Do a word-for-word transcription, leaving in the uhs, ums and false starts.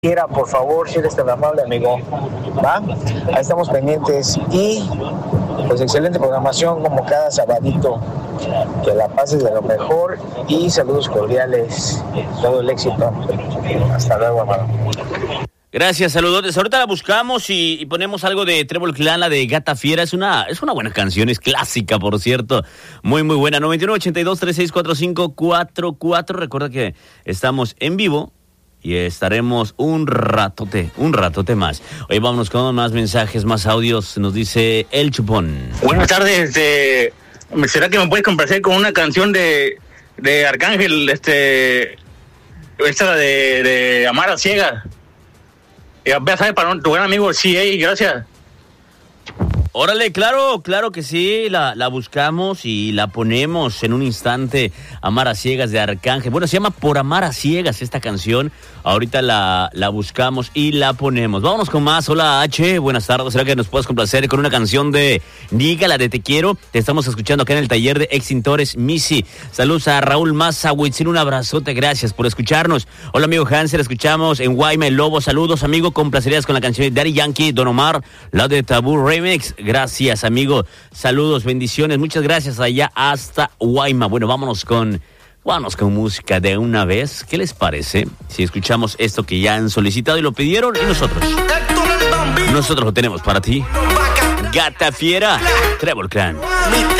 Quiera, por favor, si eres tan amable, amigo, ¿va? Ahí estamos pendientes y pues excelente programación como cada sabadito, que la pases de lo mejor y saludos cordiales, todo el éxito, hasta luego, hermano. Gracias, saludos. Ahorita la buscamos y, y ponemos algo de Trébol Clan, la de Gata Fiera. Es una, es una buena canción, es clásica, por cierto. Muy, muy buena. noventa y uno, ochenta y dos, treinta y seis, cuarenta y cinco, cuarenta y cuatro. Recuerda que estamos en vivo y estaremos un ratote, un ratote más. Hoy vámonos con más mensajes, más audios. Nos dice El Chupón. Buenas tardes. Este, ¿será que me puedes complacer con una canción de, de Arcángel? Este, esta de, de Amar a Ciegas. Ya sabes, para tu gran amigo C A, gracias. Órale, claro, claro que sí, la, la buscamos y la ponemos en un instante. Amar a Ciegas de Arcángel. Bueno, se llama Por Amar a Ciegas esta canción. Ahorita la, la buscamos y la ponemos. Vámonos con más. Hola H, buenas tardes. ¿Será que nos puedes complacer con una canción de Niga, la de Te Quiero? Te estamos escuchando acá en el taller de Extintores Misi. Saludos a Raúl Maza, Huitzin, un abrazote, gracias por escucharnos. Hola amigo Hansel, escuchamos en Guayma el Lobo. Saludos amigo, complacerías con la canción de Daddy Yankee, Don Omar, la de Tabú Remix. Gracias, amigo. Saludos, bendiciones. Muchas gracias allá hasta Guayma. Bueno, vámonos con, vámonos con música de una vez. ¿Qué les parece si escuchamos esto que ya han solicitado y lo pidieron y nosotros? Nosotros lo tenemos para ti. Gata Fiera, Trébol Clan.